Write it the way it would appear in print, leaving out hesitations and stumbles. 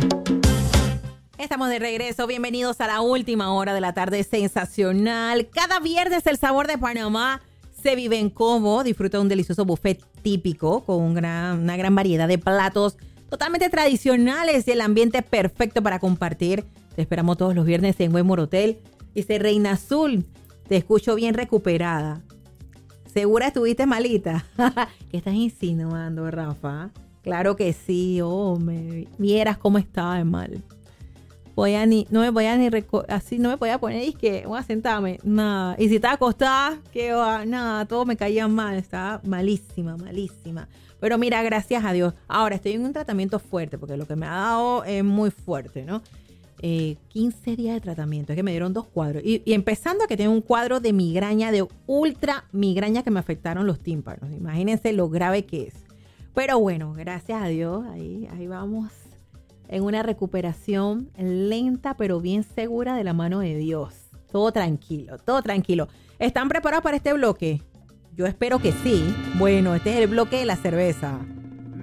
Estamos de regreso, bienvenidos a la última hora de la tarde sensacional. Cada viernes el sabor de Panamá se vive en Cobo. Disfruta un delicioso buffet típico con una gran variedad de platos totalmente tradicionales y el ambiente perfecto para compartir. Te esperamos todos los viernes en Westmore Hotel. Dice Reina Azul, te escucho bien recuperada. ¿Segura estuviste malita? ¿Qué estás insinuando, Rafa? Claro que sí, hombre. Vieras cómo estaba de mal. No me podía poner y que voy a sentarme, nada. Y si estaba acostada, que va, nada, todo me caía mal, estaba malísima. Pero mira, gracias a Dios. Ahora estoy en un tratamiento fuerte, porque lo que me ha dado es muy fuerte, ¿no? 15 días de tratamiento, es que me dieron 2 cuadros. Y empezando a que tengo un cuadro de migraña, de ultra migraña que me afectaron los tímpanos. Imagínense lo grave que es. Pero bueno, gracias a Dios, ahí vamos. En una recuperación lenta pero bien segura de la mano de Dios. Todo tranquilo. ¿Están preparados para este bloque? Yo espero que sí. Bueno, este es el bloque de la cerveza.